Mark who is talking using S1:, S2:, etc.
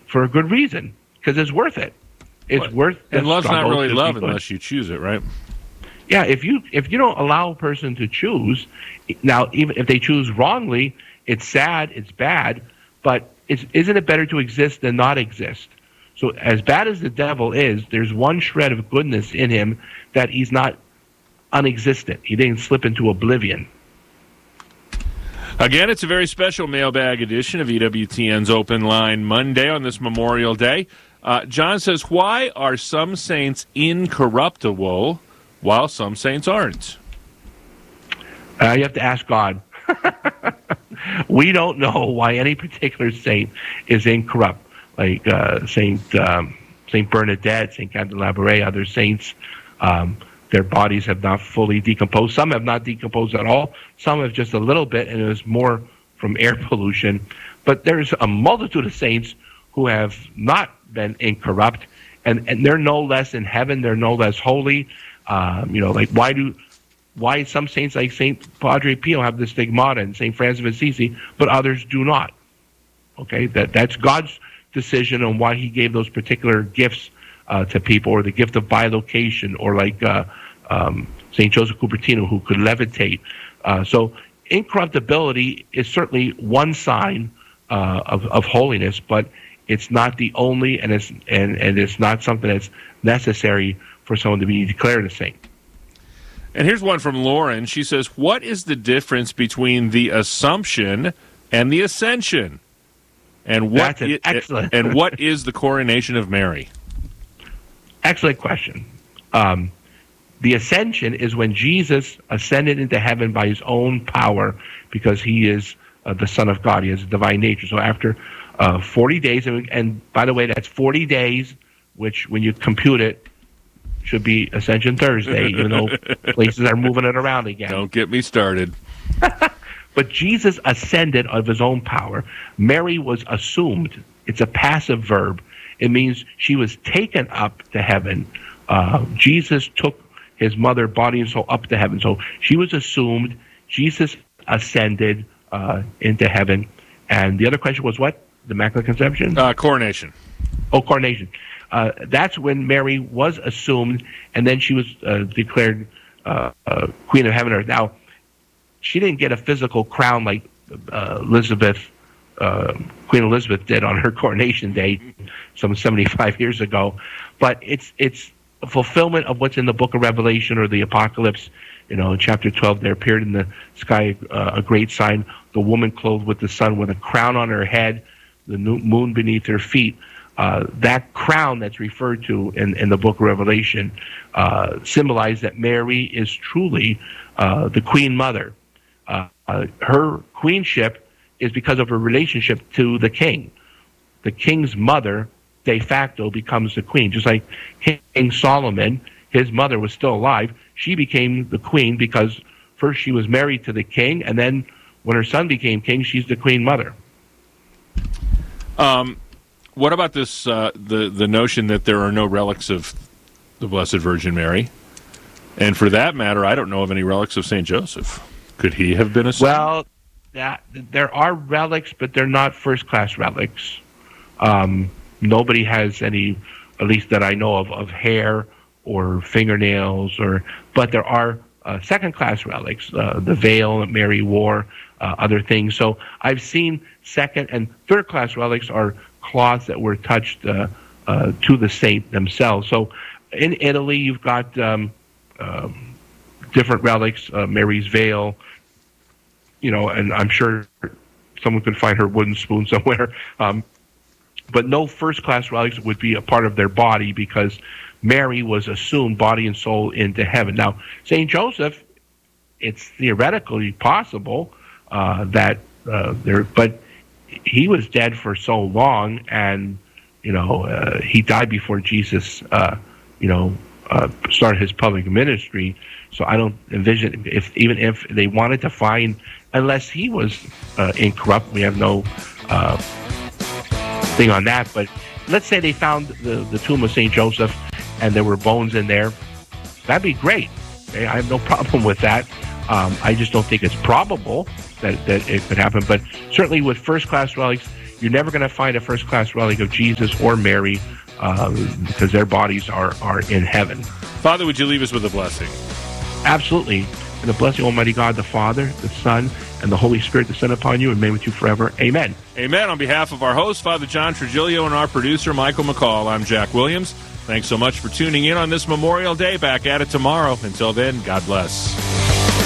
S1: for a good reason, because it's worth it. It's worth the
S2: and love's not
S1: struggle
S2: really
S1: to
S2: love
S1: be good.
S2: unless you choose it, right?
S1: Yeah, if you don't allow a person to choose, now even if they choose wrongly, it's sad, it's bad, but isn't it better to exist than not exist? So as bad as the devil is, there's one shred of goodness in him that he's not unexistent. He didn't slip into oblivion.
S2: Again, it's a very special mailbag edition of EWTN's Open Line Monday on this Memorial Day. John says, why are some saints incorruptible while some saints aren't?
S1: You have to ask God. We don't know why any particular saint is incorrupt, like Saint Bernadette, Saint Candelabra, other saints. Their bodies have not fully decomposed. Some have not decomposed at all. Some have just a little bit, and it was more from air pollution. But there's a multitude of saints who have not been incorrupt, and they're no less in heaven. They're no less holy. Like why some saints like Saint Padre Pio have the stigmata and Saint Francis of Assisi, but others do not. Okay, that's God's decision on why He gave those particular gifts to people, or the gift of bilocation, or like St. Joseph Cupertino, who could levitate. So incorruptibility is certainly one sign of holiness, but it's not the only, and it's not something that's necessary for someone to be declared a saint.
S2: And here's one from Lauren. She says, what is the difference between the Assumption and the Ascension? And what
S1: excellent.
S2: And what is the coronation of Mary?
S1: Excellent question. The ascension is when Jesus ascended into heaven by his own power, because he is the Son of God. He has a divine nature. So after 40 days, and by the way, that's 40 days, which when you compute it, should be Ascension Thursday, even though places are moving it around again.
S2: Don't get me started.
S1: But Jesus ascended of his own power. Mary was assumed. It's a passive verb. It means she was taken up to heaven. Jesus took his mother, body and soul, up to heaven. So she was assumed. Jesus ascended into heaven. And the other question was what? The Immaculate Conception?
S2: Coronation.
S1: Oh, coronation. That's when Mary was assumed, and then she was declared Queen of Heaven and Earth. Now, she didn't get a physical crown like Queen Elizabeth did on her coronation day some 75 years ago, but it's a fulfillment of what's in the book of Revelation or the Apocalypse. In chapter 12, there appeared in the sky a great sign, the woman clothed with the sun, with a crown on her head, the moon beneath her feet. That crown that's referred to in the book of Revelation symbolized that Mary is truly the Queen Mother. Her queenship is because of her relationship to the king. The king's mother, de facto, becomes the queen. Just like King Solomon, his mother was still alive. She became the queen because first she was married to the king, and then when her son became king, she's the queen mother.
S2: What about this, the notion that there are no relics of the Blessed Virgin Mary? And for that matter, I don't know of any relics of St. Joseph. Could he have been a saint?
S1: Well, there are relics, but they're not first-class relics. Nobody has any, at least that I know of hair or fingernails, but there are second-class relics, the veil that Mary wore, other things. So I've seen second- and third-class relics are cloths that were touched to the saint themselves. So in Italy, you've got different relics, Mary's veil, and I'm sure someone could find her wooden spoon somewhere. But no first-class relics would be a part of their body because Mary was assumed body and soul into heaven. Now, St. Joseph, it's theoretically possible that but he was dead for so long, and he died before Jesus started his public ministry. So I don't envision even if they wanted to find, unless he was incorrupt. We have no thing on that. But let's say they found the tomb of St. Joseph and there were bones in there. That'd be great. Okay? I have no problem with that. I just don't think it's probable that it could happen. But certainly with first-class relics, You're never going to find a first-class relic of Jesus or Mary because their bodies are in heaven.
S2: Father, would you leave us with a blessing?
S1: Absolutely. And the blessing of Almighty God, the Father, the Son, and the Holy Spirit descend upon you and remain with you forever. Amen.
S2: Amen. On behalf of our host, Father John Trigilio, and our producer, Michael McCall, I'm Jack Williams. Thanks so much for tuning in on this Memorial Day. Back at it tomorrow. Until then, God bless.